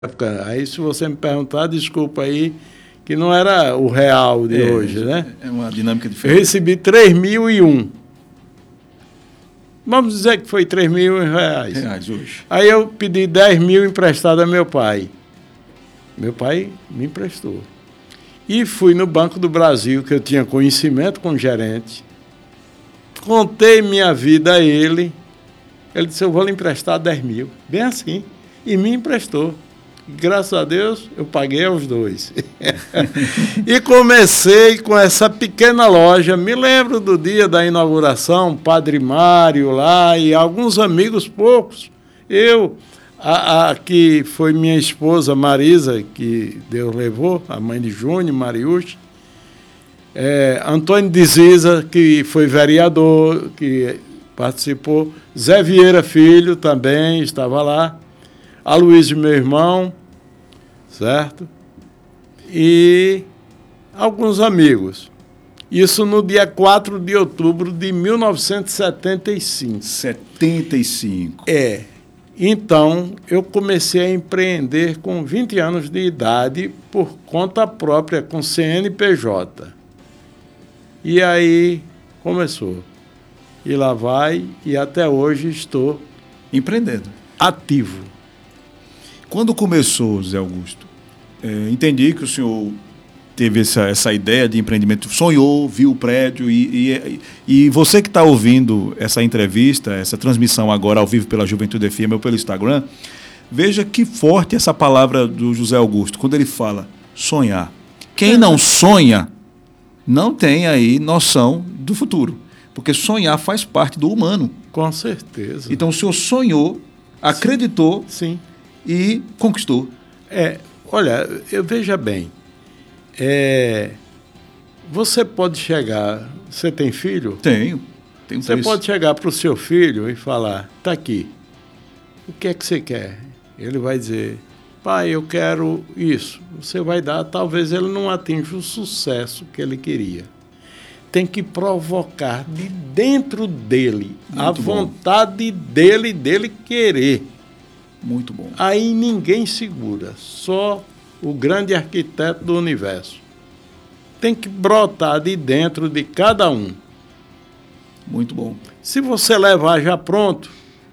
Aí, se você me perguntar, desculpa aí, que não era o real de hoje, né? É uma dinâmica diferente. Eu recebi 3.001. Vamos dizer que foi 3.000 reais. Reais hoje. Aí eu pedi 10.000 emprestado a meu pai. Meu pai me emprestou. E fui no Banco do Brasil, que eu tinha conhecimento com o gerente. Contei minha vida a ele. Ele disse, eu vou lhe emprestar 10.000. Bem assim. E me emprestou. Graças a Deus, eu paguei aos dois. E comecei com essa pequena loja. Me lembro do dia da inauguração, Padre Mário lá e alguns amigos poucos. Eu, que foi minha esposa Marisa, que Deus levou, a mãe de Júnior, Mariucci. Antônio de Ziza, que foi vereador, que participou. Zé Vieira Filho também estava lá. Aloysio, meu irmão, certo? E alguns amigos. Isso no dia 4 de outubro de 1975. 75. Então, eu comecei a empreender com 20 anos de idade por conta própria, com CNPJ. E aí começou. E lá vai, e até hoje estou empreendendo. Ativo. Quando começou, Zé Augusto, entendi que o senhor teve essa ideia de empreendimento, sonhou, viu o prédio e você que está ouvindo essa entrevista, essa transmissão agora ao vivo pela Juventude FM ou pelo Instagram, veja que forte essa palavra do José Augusto, quando ele fala sonhar. Quem não sonha não tem aí noção do futuro, porque sonhar faz parte do humano. Com certeza. Então o senhor sonhou, acreditou. Sim. E conquistou. Olha, veja bem, você pode chegar, você tem filho? Tenho você pode chegar para o seu filho e falar, tá aqui, o que é que você quer? Ele vai dizer, pai, eu quero isso. Você vai dar, talvez ele não atinja o sucesso que ele queria. Tem que provocar de dentro dele a vontade dele querer. Muito bom. Aí ninguém segura, só o grande arquiteto do universo. Tem que brotar de dentro de cada um. Muito bom. Se você levar já pronto,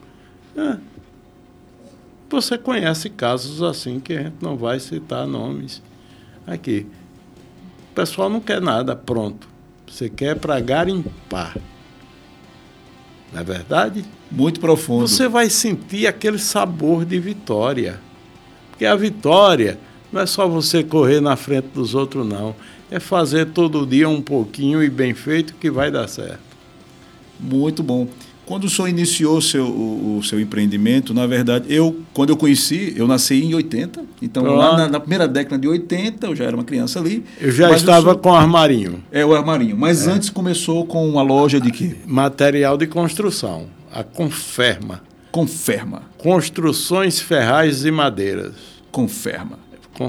você conhece casos assim que a gente não vai citar nomes aqui. O pessoal não quer nada pronto. Você quer para garimpar. Não é verdade? Muito profundo. Você vai sentir aquele sabor de vitória. Porque a vitória não é só você correr na frente dos outros, não. É fazer todo dia um pouquinho e bem feito que vai dar certo. Muito bom. Quando o senhor iniciou o seu empreendimento, na verdade, quando eu conheci, eu nasci em 80. Então, lá na primeira década de 80, eu já era uma criança ali. Eu já estava com o armarinho. O armarinho. Mas antes começou com uma loja de quê? Material de construção. A Conferma. Conferma. Construções Ferrais e Madeiras. Conferma.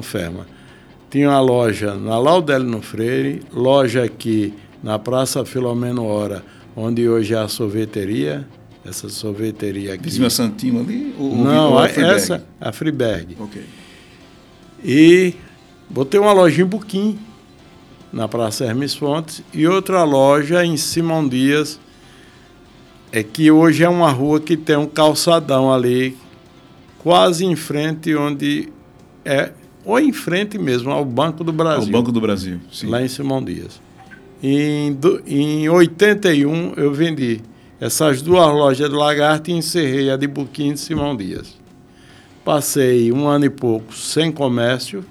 Tinha uma loja na Laudelino Freire, loja aqui na Praça Filomeno Ora, onde hoje é a sorveteria, essa sorveteria aqui. Vizinho a Santinho ali? Não, essa é a Friberg. Ok. E botei uma loja em Buquim, na Praça Hermes Fontes, e outra loja em Simão Dias, que hoje é uma rua que tem um calçadão ali, quase em frente ou em frente mesmo, ao Banco do Brasil. Ao Banco do Brasil, sim. Lá em Simão Dias. Em 81, eu vendi essas duas lojas de Lagarto e encerrei a de Buquim de Simão Dias. Passei 1 ano e pouco sem comércio,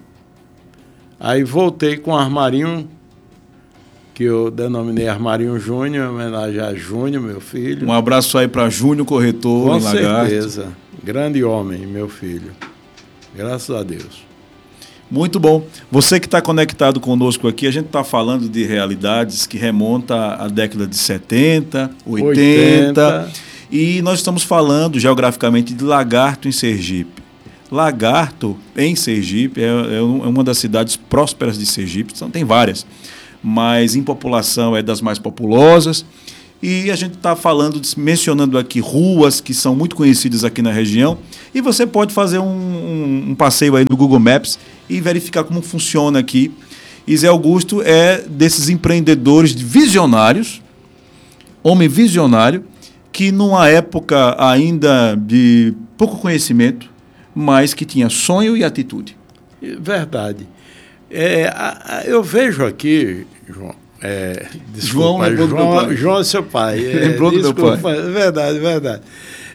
aí voltei com o armarinho, que eu denominei Armarinho Júnior, em homenagem a Júnior, meu filho. Um abraço aí para Júnior Corretor, em Lagarto. Com certeza. Grande homem, meu filho. Graças a Deus. Muito bom. Você que está conectado conosco aqui, a gente está falando de realidades que remontam à década de 70, 80. E nós estamos falando geograficamente de Lagarto, em Sergipe. Lagarto, em Sergipe, é uma das cidades prósperas de Sergipe. Tem várias, mas em população é das mais populosas. E a gente está mencionando aqui ruas que são muito conhecidas aqui na região. E você pode fazer um passeio aí no Google Maps e verificar como funciona aqui. E Zé Augusto é desses empreendedores visionários, homem visionário, que numa época ainda de pouco conhecimento, mas que tinha sonho e atitude. Verdade. Eu vejo aqui, João. João é seu pai. João é seu pai. Lembrou do meu pai. Verdade, verdade.